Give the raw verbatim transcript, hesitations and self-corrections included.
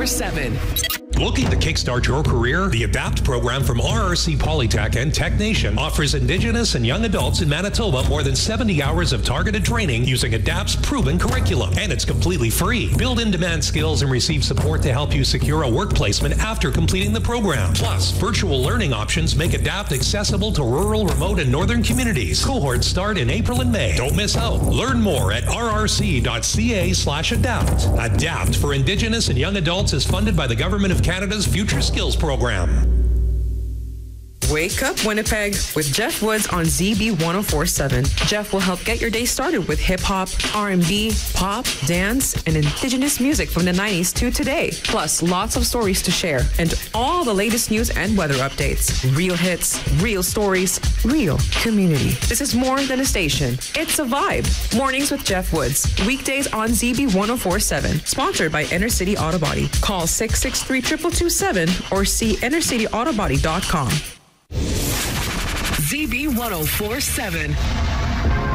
four seven. Looking to kickstart your career? The ADAPT program from R R C Polytech and Tech Nation offers Indigenous and young adults in Manitoba more than seventy hours of targeted training using ADAPT's proven curriculum. And it's completely free. Build in-demand skills and receive support to help you secure a work placement after completing the program. Plus, virtual learning options make ADAPT accessible to rural, remote, and northern communities. Cohorts start in April and May. Don't miss out. Learn more at rrc.ca slash adapt. ADAPT for Indigenous and young adults is funded by the Government of Canada's Future Skills Program. Wake up, Winnipeg, with Jeff Woods on Z B ten forty-seven. Jeff will help get your day started with hip-hop, R and B, pop, dance, and Indigenous music from the nineties to today. Plus, lots of stories to share and all the latest news and weather updates. Real hits, real stories, real community. This is more than a station. It's a vibe. Mornings with Jeff Woods. Weekdays on Z B ten forty-seven. Sponsored by Inner City Auto Body. Call six six three, two two two seven or see inner city auto body dot com. Z B ten forty-seven.